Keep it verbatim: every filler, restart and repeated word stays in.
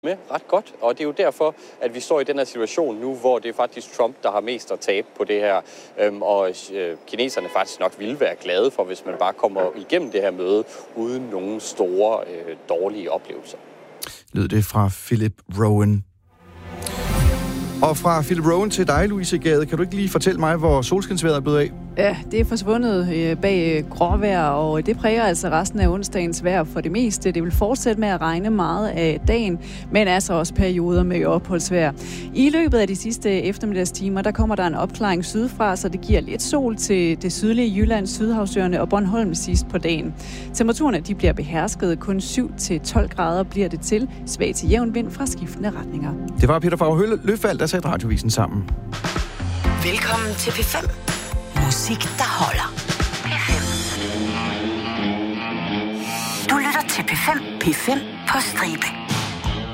med ret godt, og det er jo derfor, at vi står i den her situation nu, hvor det er faktisk Trump, der har mest at tabe på det her, øhm, og øh, kineserne faktisk nok ville være glade for, hvis man bare kommer igennem det her møde uden nogen store øh, dårlige oplevelser. Lød det fra Philip Rowan. Og fra Philip Rowan til dig, Louise Gade, kan du ikke lige fortælle mig, hvor solskinsvejret er blevet af? Ja, det er forsvundet øh, bag øh, gråvejr, og det præger altså resten af onsdagens vejr for det meste. Det vil fortsætte med at regne meget af dagen, men altså også perioder med opholdsvejr. I løbet af de sidste eftermiddagstimer, der kommer der en opklaring sydfra, så det giver lidt sol til det sydlige Jylland, Sydhavsøerne og Bornholm sidst på dagen. Temperaturerne de bliver behersket. Kun syv til tolv grader bliver det til. Svag til jævn vind fra skiftende retninger. Det var Peter Favre Løfald, der satte radiovisen sammen. Velkommen til P fem. Musik, der holder. P fem. Du lytter til P fem. P fem på stribe.